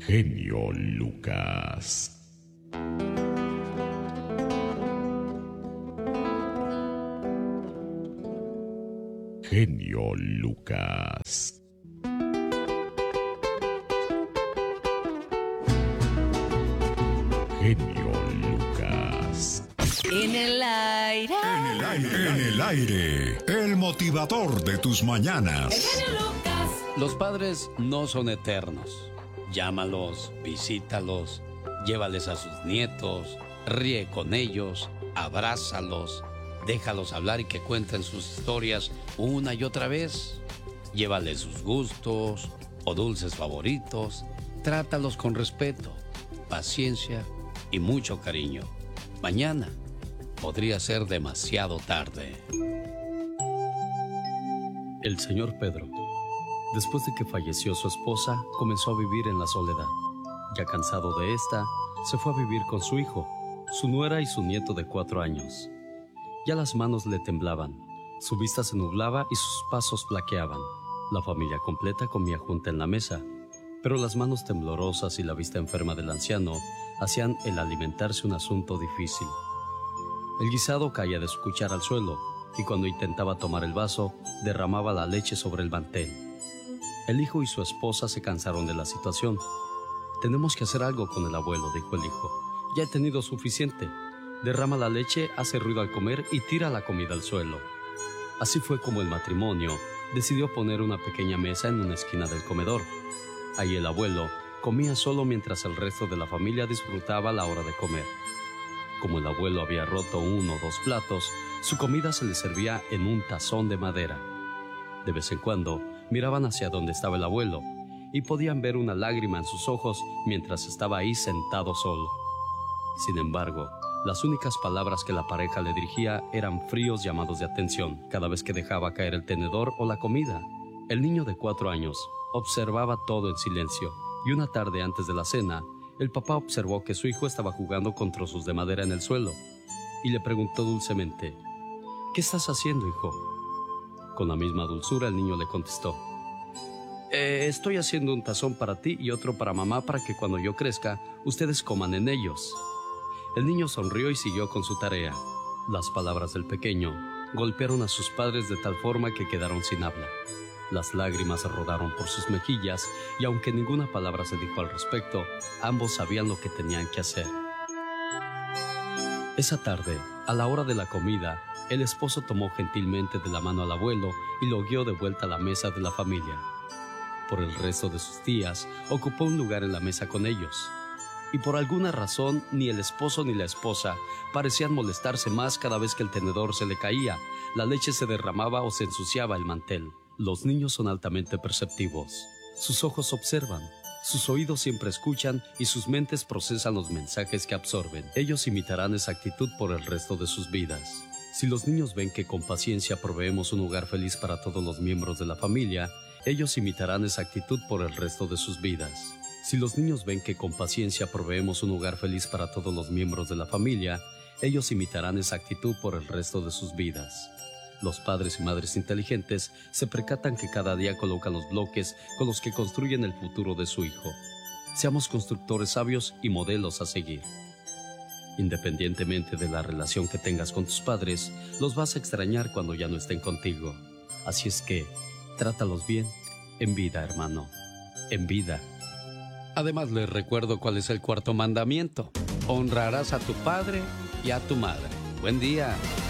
Genio Lucas. Genio Lucas. Genio Lucas. En el aire. En el aire. En el aire. El motivador de tus mañanas. El genio Lucas. Los padres no son eternos. Llámalos, visítalos, llévales a sus nietos, ríe con ellos, abrázalos, déjalos hablar y que cuenten sus historias una y otra vez. Llévales sus gustos o dulces favoritos. Trátalos con respeto, paciencia y mucho cariño. Mañana podría ser demasiado tarde. El señor Pedro, después de que falleció su esposa, comenzó a vivir en la soledad. Ya cansado de esta, se fue a vivir con su hijo, su nuera y su nieto de 4 años. Ya las manos le temblaban, su vista se nublaba y sus pasos flaqueaban. La familia completa comía junta en la mesa, pero las manos temblorosas y la vista enferma del anciano hacían el alimentarse un asunto difícil. El guisado caía de su cuchara al suelo y cuando intentaba tomar el vaso, derramaba la leche sobre el mantel. El hijo y su esposa se cansaron de la situación. «Tenemos que hacer algo con el abuelo», dijo el hijo. «Ya he tenido suficiente. Derrama la leche, hace ruido al comer y tira la comida al suelo». Así fue como el matrimonio decidió poner una pequeña mesa en una esquina del comedor. Ahí el abuelo comía solo mientras el resto de la familia disfrutaba la hora de comer. Como el abuelo había roto 1 o 2 platos, su comida se le servía en un tazón de madera. De vez en cuando miraban hacia donde estaba el abuelo y podían ver una lágrima en sus ojos mientras estaba ahí sentado solo. Sin embargo, las únicas palabras que la pareja le dirigía eran fríos llamados de atención cada vez que dejaba caer el tenedor o la comida. El niño de 4 años observaba todo en silencio y una tarde antes de la cena, el papá observó que su hijo estaba jugando con trozos de madera en el suelo y le preguntó dulcemente: «¿Qué estás haciendo, hijo?». Con la misma dulzura el niño le contestó: «Estoy haciendo un tazón para ti y otro para mamá para que cuando yo crezca, ustedes coman en ellos». El niño sonrió y siguió con su tarea. Las palabras del pequeño golpearon a sus padres de tal forma que quedaron sin habla. Las lágrimas rodaron por sus mejillas y aunque ninguna palabra se dijo al respecto, ambos sabían lo que tenían que hacer. Esa tarde, a la hora de la comida, el esposo tomó gentilmente de la mano al abuelo y lo guió de vuelta a la mesa de la familia. Por el resto de sus días, ocupó un lugar en la mesa con ellos. Y por alguna razón, ni el esposo ni la esposa parecían molestarse más cada vez que el tenedor se le caía, la leche se derramaba o se ensuciaba el mantel. Los niños son altamente perceptivos. Sus ojos observan, sus oídos siempre escuchan y sus mentes procesan los mensajes que absorben. Ellos imitarán esa actitud por el resto de sus vidas. Si los niños ven que con paciencia proveemos un hogar feliz para todos los miembros de la familia, ellos imitarán esa actitud por el resto de sus vidas. Si los niños ven que con paciencia proveemos un hogar feliz para todos los miembros de la familia, ellos imitarán esa actitud por el resto de sus vidas. Los padres y madres inteligentes se percatan que cada día colocan los bloques con los que construyen el futuro de su hijo. Seamos constructores sabios y modelos a seguir. Independientemente de la relación que tengas con tus padres, los vas a extrañar cuando ya no estén contigo. Así es que, trátalos bien, en vida, hermano, en vida. Además, les recuerdo cuál es el 4º mandamiento. Honrarás a tu padre y a tu madre. Buen día.